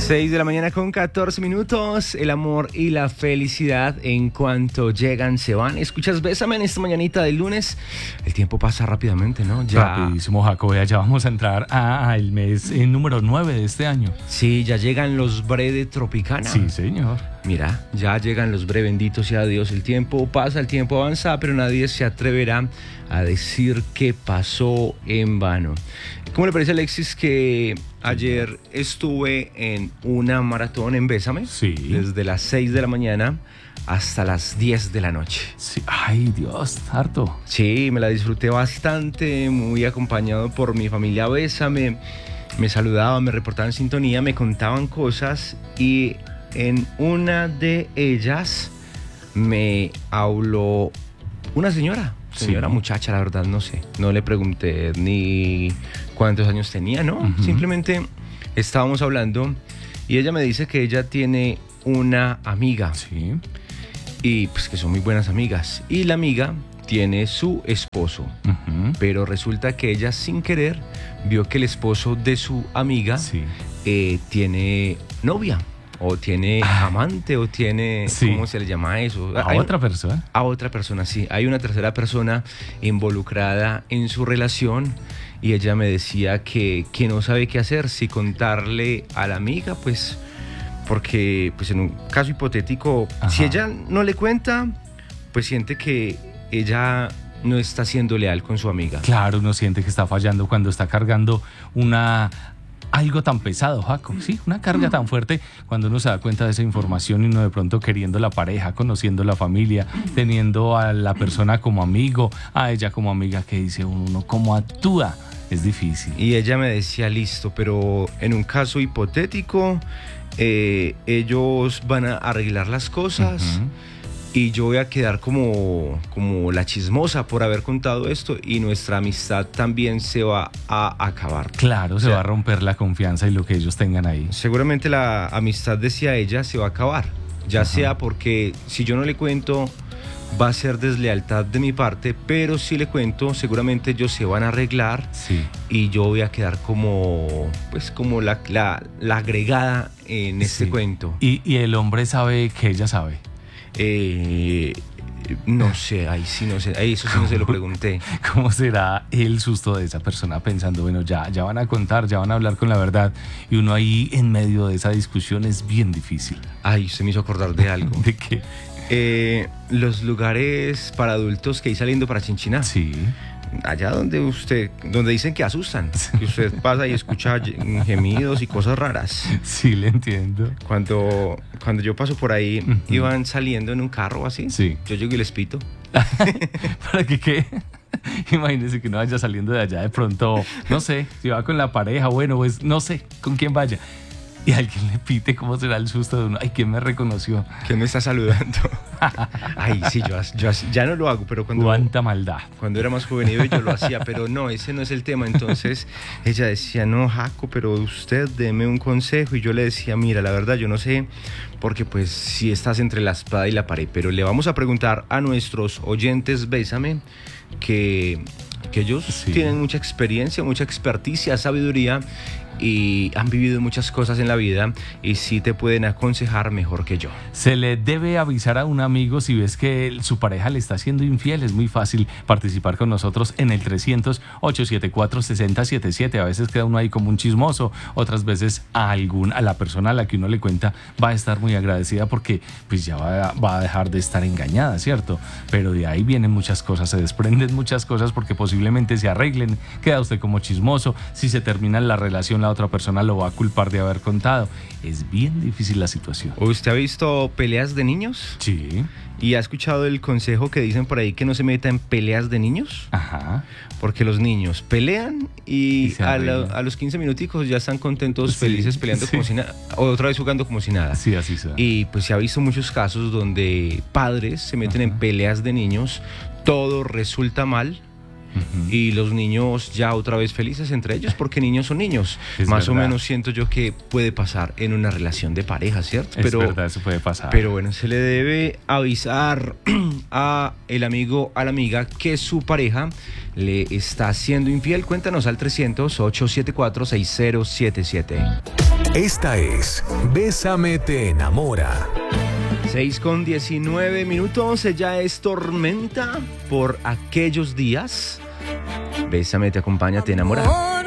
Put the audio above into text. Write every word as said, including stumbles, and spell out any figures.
seis de la mañana con catorce minutos. El amor y la felicidad en cuanto llegan se van. Escuchas Bésame en esta mañanita del lunes. El tiempo pasa rápidamente, ¿no? Ya. Rapidísimo, Jacob. Ya vamos a entrar al mes eh, número nueve de este año. Sí, ya llegan los bre de Tropicana. Sí, señor. Mira, ya llegan los bre, bendito sea Dios. El tiempo pasa, el tiempo avanza, pero nadie se atreverá a decir que pasó en vano. ¿Cómo le parece, Alexis, que ayer estuve en una maratón en Bésame? Sí. Desde las seis de la mañana hasta las diez de la noche. Sí. Ay, Dios, harto. Sí, me la disfruté bastante, muy acompañado por mi familia Bésame. Me saludaban, me reportaban sintonía, me contaban cosas y en una de ellas me habló una señora. Señora, sí. Muchacha, la verdad no sé. No le pregunté ni cuántos años tenía, ¿no? Uh-huh. Simplemente estábamos hablando y ella me dice que ella tiene una amiga. Sí. Y pues que son muy buenas amigas. Y la amiga tiene su esposo. Uh-huh. Pero resulta que ella sin querer vio que el esposo de su amiga sí. eh, tiene novia. O tiene amante, o tiene... Sí. ¿Cómo se le llama eso? ¿A Hay, otra persona? A otra persona, sí. Hay una tercera persona involucrada en su relación y ella me decía que, que no sabe qué hacer, si contarle a la amiga, pues... Porque, pues en un caso hipotético, ajá, si ella no le cuenta, pues siente que ella no está siendo leal con su amiga. Claro, uno siente que está fallando cuando está cargando una... algo tan pesado, Jaco, sí, una carga tan fuerte cuando uno se da cuenta de esa información y uno de pronto queriendo la pareja, conociendo la familia, teniendo a la persona como amigo, a ella como amiga, que dice uno, ¿cómo actúa? Es difícil. Y ella me decía, listo, pero en un caso hipotético, eh, ellos van a arreglar las cosas. Uh-huh. Y yo voy a quedar como, como la chismosa por haber contado esto y nuestra amistad también se va a acabar. Claro, se o sea, va a romper la confianza y lo que ellos tengan ahí. Seguramente la amistad, decía ella, se va a acabar. Ya Ajá. sea porque si yo no le cuento va a ser deslealtad de mi parte, pero si le cuento seguramente ellos se van a arreglar sí. y yo voy a quedar como, pues, como la, la, la agregada en este sí. cuento. ¿Y, y el hombre sabe que ella sabe? Eh, no sé, ahí sí no sé, ahí eso sí no se lo pregunté. ¿Cómo será el susto de esa persona pensando, bueno, ya, ya van a contar, ya van a hablar con la verdad? Y uno ahí en medio de esa discusión es bien difícil. Ay, se me hizo acordar de algo. ¿De qué? Eh, los lugares para adultos que hay saliendo para Chinchiná. Sí. Allá donde usted, donde dicen que asustan, que usted pasa y escucha gemidos y cosas raras. Sí, le entiendo. Cuando, cuando yo paso por ahí, uh-huh. iban saliendo en un carro así, sí. yo llego y les pito. ¿Para qué qué? Imagínese que uno vaya saliendo de allá de pronto, no sé, si va con la pareja, bueno, pues no sé con quién vaya. Y alguien le pite, ¿cómo será el susto de uno? Ay, ¿quién me reconoció? ¿Quién me está saludando? Ay, sí, yo, yo ya no lo hago, pero cuando... ¡Cuánta maldad! Cuando era más juvenil yo lo hacía, pero no, ese no es el tema. Entonces ella decía, no, Jaco, pero usted deme un consejo. Y yo le decía, mira, la verdad yo no sé, porque pues sí estás entre la espada y la pared. Pero le vamos a preguntar a nuestros oyentes, Bésame, que, que ellos sí. tienen mucha experiencia, mucha experticia, sabiduría, y han vivido muchas cosas en la vida y sí te pueden aconsejar mejor que yo. Se le debe avisar a un amigo si ves que su pareja le está siendo infiel. Es muy fácil participar con nosotros en el trescientos, ochocientos setenta y cuatro, sesenta setenta y siete. A veces queda uno ahí como un chismoso, otras veces a algún, a la persona a la que uno le cuenta va a estar muy agradecida porque pues ya va, va a dejar de estar engañada, ¿cierto? Pero de ahí vienen muchas cosas, se desprenden muchas cosas porque posiblemente se arreglen, queda usted como chismoso, si se termina la relación la otra persona lo va a culpar de haber contado. Es bien difícil la situación. ¿Usted ha visto peleas de niños? Sí. ¿Y ha escuchado el consejo que dicen por ahí que no se meta en peleas de niños? Ajá. Porque los niños pelean y, y a, la, a los quince minuticos ya están contentos, sí, felices, peleando sí. como si nada, o otra vez jugando como si nada. Sí, así sea. Y pues se ha visto muchos casos donde padres se meten Ajá. en peleas de niños, todo resulta mal. Uh-huh. Y los niños ya otra vez felices entre ellos porque niños son niños. Es Más verdad. o menos siento yo que puede pasar en una relación de pareja, ¿cierto? Es pero, verdad, eso puede pasar. Pero bueno, se le debe avisar a el amigo, a la amiga que su pareja le está siendo infiel. Cuéntanos al trescientos, ochocientos setenta y cuatro, sesenta siete siete. Esta es Bésame te enamora. seis con diecinueve minutos, ella es Tormenta por aquellos días. Bésame te acompaña, te enamora. Amor,